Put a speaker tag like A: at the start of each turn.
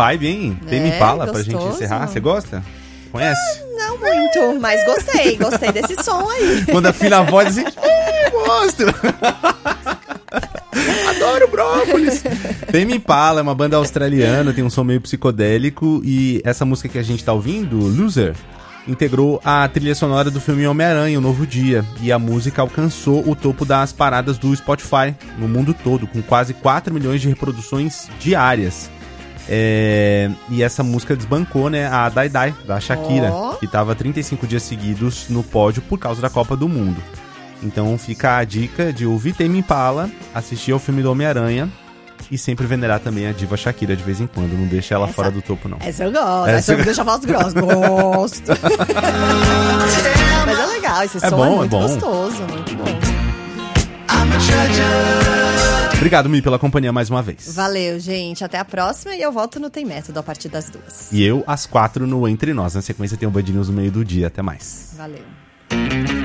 A: vibe, hein? Tame Impala pra gente
B: gostoso.
A: encerrar. Você gosta? Conhece?
B: Não muito, mas gostei desse som aí.
A: Quando afina a voz assim, gosto! Adoro brócolis! Tame Impala é uma banda australiana, tem um som meio psicodélico, e essa música que a gente tá ouvindo, Loser, integrou a trilha sonora do filme Homem-Aranha, O Novo Dia, e a música alcançou o topo das paradas do Spotify no mundo todo, com quase 4 milhões de reproduções diárias. E essa música desbancou, né, a Die Die, da Shakira, que tava 35 dias seguidos no pódio por causa da Copa do Mundo. Então fica a dica de ouvir Tame Impala, assistir ao filme do Homem-Aranha e sempre venerar também a diva Shakira de vez em quando. Não deixa ela fora do topo, não.
B: Essa eu gosto. Essa eu não deixa a voz grossa. Gosto. Mas é legal, esse som é muito gostoso. Muito bom.
A: Obrigado, Mi, pela companhia mais uma vez.
B: Valeu, gente. Até a próxima e eu volto no Tem Método a partir das 2.
A: E eu, às 4 no Entre Nós. Na sequência tem o Band News no meio do dia. Até mais.
B: Valeu.